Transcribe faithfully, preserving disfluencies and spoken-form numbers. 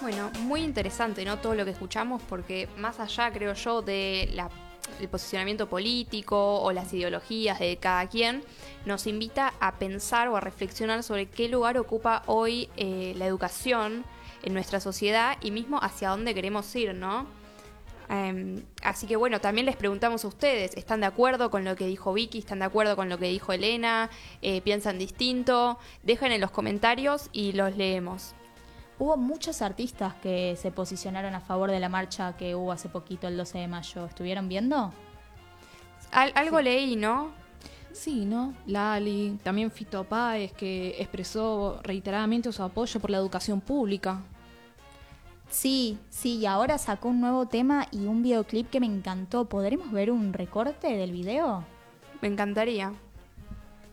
Bueno, muy interesante, ¿no? Todo lo que escuchamos, porque más allá, creo yo, de la, el posicionamiento político o las ideologías de cada quien, nos invita a pensar o a reflexionar sobre qué lugar ocupa hoy eh, la educación en nuestra sociedad y mismo hacia dónde queremos ir, ¿no? Um, así que bueno, también les preguntamos a ustedes, ¿están de acuerdo con lo que dijo Vicky? ¿Están de acuerdo con lo que dijo Elena? Eh, ¿Piensan distinto? Dejen en los comentarios y los leemos. Hubo muchos artistas que se posicionaron a favor de la marcha que hubo hace poquito, el doce de mayo. ¿Estuvieron viendo? Al, algo Sí. leí, ¿no? Sí, ¿no? Lali, también Fito Páez, que expresó reiteradamente su apoyo por la educación pública. Sí, sí, y ahora sacó un nuevo tema y un videoclip que me encantó. ¿Podremos ver un recorte del video? Me encantaría.